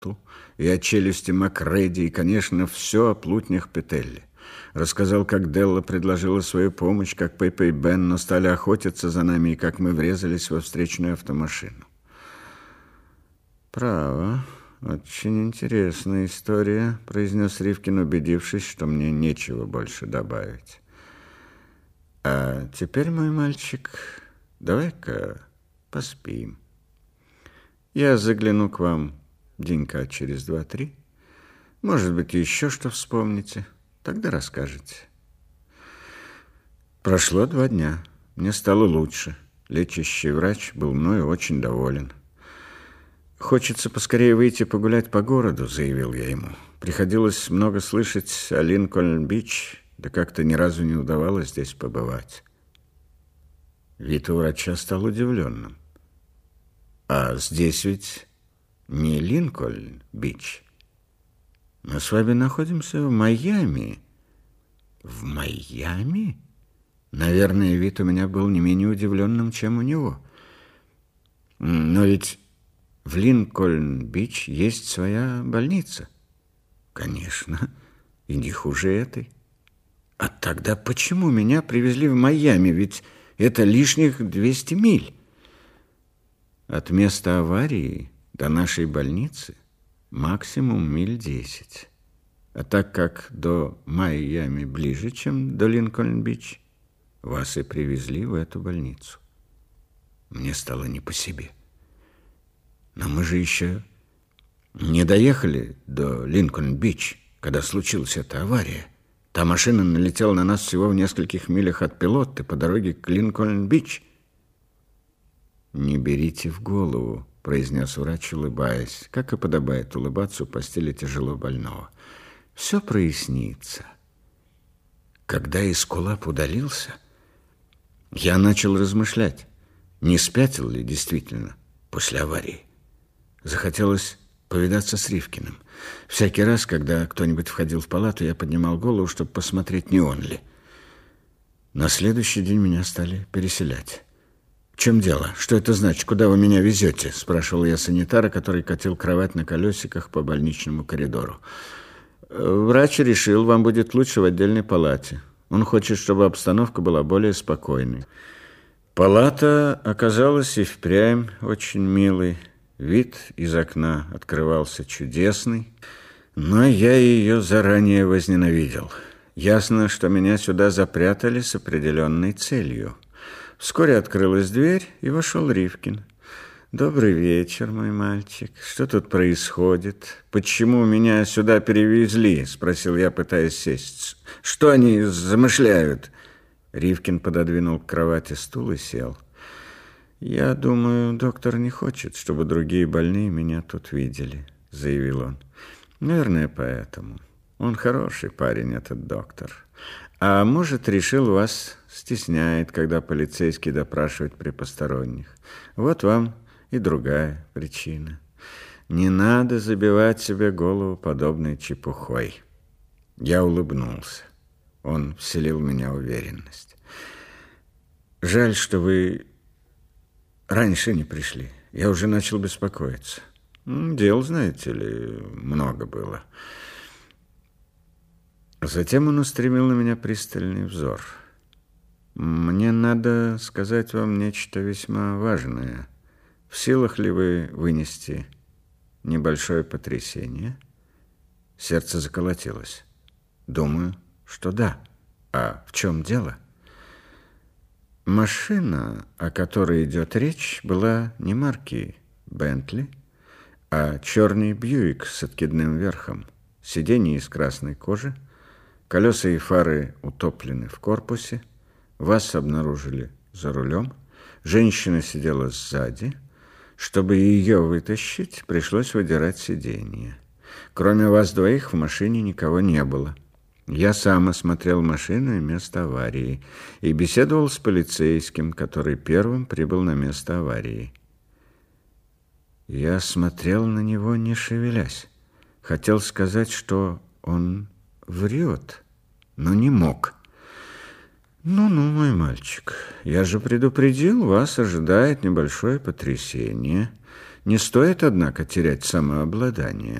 и о челюсти Макреди, и, конечно, все о плутнях Петелли. Рассказал, как Делла предложила свою помощь, как Пеппа и Бенно стали охотиться за нами, и как мы врезались во встречную автомашину. «Право, очень интересная история», — произнес Ривкин, убедившись, что мне нечего больше добавить. «А теперь, мой мальчик, давай-ка поспим. Я загляну к вам денька через 2-3. Может быть, еще что вспомните. Тогда расскажете». Прошло 2 дня. Мне стало лучше. Лечащий врач был мною очень доволен. «Хочется поскорее выйти погулять по городу», — заявил я ему. Приходилось много слышать о Линкольн-Бич, да как-то ни разу не удавалось здесь побывать. Вид у врача стал удивленным. «А здесь ведь не Линкольн-Бич. Мы с вами находимся в Майами». «В Майами?» Наверное, вид у меня был не менее удивленным, чем у него. «Но ведь в Линкольн-Бич есть своя больница». «Конечно, и не хуже этой». «А тогда почему меня привезли в Майами? Ведь это лишних 200 миль». «От места аварии до нашей больницы максимум миль 10. А так как до Майами ближе, чем до Линкольн-Бич, вас и привезли в эту больницу». Мне стало не по себе. «Но мы же еще не доехали до Линкольн-Бич, когда случилась эта авария. Та машина налетела на нас всего в нескольких милях от Пилотты по дороге к Линкольн-Бич». «Не берите в голову», — произнес врач, улыбаясь, как и подобает улыбаться у постели тяжело больного. «Все прояснится». Когда Эскулап удалился, я начал размышлять, не спятил ли действительно после аварии. Захотелось повидаться с Ривкиным. Всякий раз, когда кто-нибудь входил в палату, я поднимал голову, чтобы посмотреть, не он ли. На следующий день меня стали переселять. «В чем дело? Что это значит? Куда вы меня везете?» — спрашивал я санитара, который катил кровать на колесиках по больничному коридору. «Врач решил, вам будет лучше в отдельной палате. Он хочет, чтобы обстановка была более спокойной». Палата оказалась и впрямь очень милой. Вид из окна открывался чудесный, но я ее заранее возненавидел. Ясно, что меня сюда запрятали с определенной целью. Вскоре открылась дверь, и вошел Ривкин. «Добрый вечер, мой мальчик. Что тут происходит? Почему меня сюда перевезли?» — спросил я, пытаясь сесть. «Что они замышляют?» Ривкин пододвинул к кровати стул и сел. «Я думаю, доктор не хочет, чтобы другие больные меня тут видели», — заявил он. «Наверное, поэтому. Он хороший парень, этот доктор. А может, решил, вас стесняет, когда полицейский допрашивает при посторонних. Вот вам и другая причина. Не надо забивать себе голову подобной чепухой». Я улыбнулся. Он вселил в меня уверенность. «Жаль, что вы раньше не пришли. Я уже начал беспокоиться. Дел, знаете ли, много было». Затем он устремил на меня пристальный взор. «Мне надо сказать вам нечто весьма важное. В силах ли вы вынести небольшое потрясение?» Сердце заколотилось. «Думаю, что да. А в чем дело?» Машина, о которой идет речь, была не марки «Бентли», а черный «Бьюик» с откидным верхом, сиденье из красной кожи, колеса и фары утоплены в корпусе, вас обнаружили за рулем, женщина сидела сзади. Чтобы ее вытащить, пришлось выдирать сиденье. Кроме вас двоих в машине никого не было. Я сам осмотрел машину и место аварии и беседовал с полицейским, который первым прибыл на место аварии. Я смотрел на него, не шевелясь. Хотел сказать, что он врет, но не мог. «Ну-ну, мой мальчик, я же предупредил, вас ожидает небольшое потрясение. Не стоит, однако, терять самообладание.